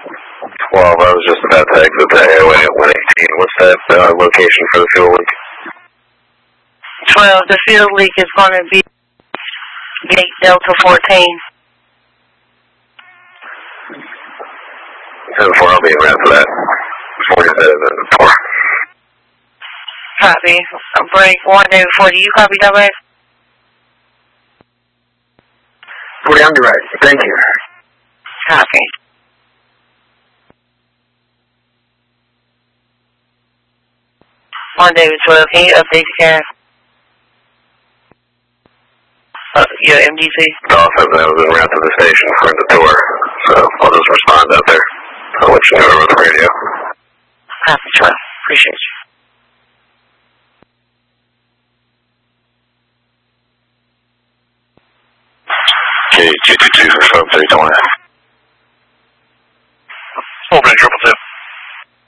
12, I was just about to exit the highway at 118. What's that location for the fuel leak? 12, the fuel leak is going to be gate Delta 14. 10-4, I'll be in route for that. 40 4. Copy. Break 1 David 40. You copy that way? 40 on your right. Thank you. Copy. On David 12, can you update the gas? Your MDC? No, I was en route to the station for the tour, so I'll just respond out there. I'll let you know over the radio. Copy, 12. Appreciate you. Okay, 222 for 320.